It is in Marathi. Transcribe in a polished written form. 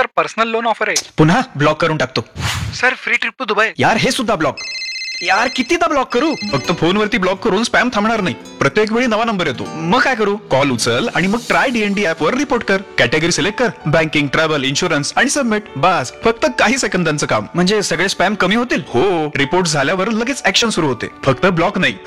सर पर्सनल लोन ऑफर आहे. पुन्हा ब्लॉक करून टाकतो. Sir free trip to Dubai. यार हे सुद्धा ब्लॉक. यार कितीदा ब्लॉक करू? फक्त फोनवरती ब्लॉक करून स्पॅम थांबणार नाही. प्रत्येक वेळी नवा नंबर येतो. मग काय करू? कॉल उचल आणि मग ट्राय DND ऍप वर रिपोर्ट कर. कॅटेगरी सिलेक्ट कर, बँकिंग, ट्रॅव्हल, इन्शुरन्स आणि सबमिट. बस फक्त काही सेकंदांचं काम. म्हणजे सगळे स्पॅम कमी होतील. हो, रिपोर्ट झाल्यावर लगेच ऍक्शन सुरू होते. फक्त ब्लॉक नाही,